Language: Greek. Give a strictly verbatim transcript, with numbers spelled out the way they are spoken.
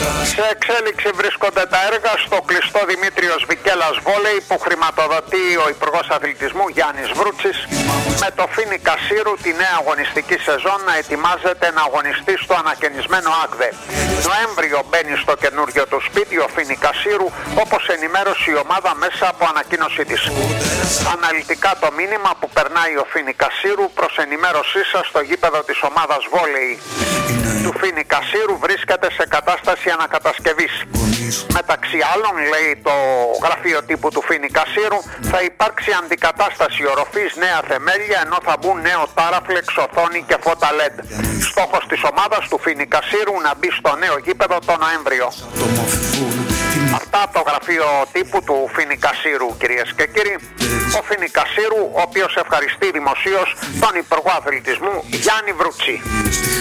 Σε εξέλιξη βρίσκονται τα έργα στο κλειστό Δημήτριος Βικέλας Βόλεϊ που χρηματοδοτεί ο Υπουργός Αθλητισμού Γιάννης Βρούτσης, με το Φοίνικα Σύρου τη νέα αγωνιστική σεζόν να ετοιμάζεται να αγωνιστεί στο ανακαινισμένο ΑΚΔΕ. Νοέμβριο μπαίνει στο καινούριο του σπίτι ο Φοίνικα Σύρου, όπως ενημέρωσε η ομάδα μέσα από ανακοίνωσή της. Αναλυτικά το μήνυμα που περνάει ο Φοίνικα Σύρου προς ενημέρωσή σας στο γήπεδο της ομάδας Βόλεϊ του Φοίνικα Σύρου βρίσκεται σε κατάσταση ανακατασκευής. Μεταξύ άλλων, λέει το γραφείο τύπου του Φοίνικα Σύρου, θα υπάρξει αντικατάσταση οροφής, νέα θεμέλια, ενώ θα μπουν νέο τάραφλεξ, οθόνη και φώτα ελ ι ντι. Στόχος της ομάδας του Φοίνικα Σύρου να μπει στο νέο γήπεδο το Νοέμβριο. Αυτά από το γραφείο τύπου του Φοίνικα Σύρου, κυρίες και κύριοι. Ο Φοίνικα Σύρου, ο οποίος ευχαριστεί δημοσίως τον Υπουργό Αθλητισμού Γιάννη Βρούτση.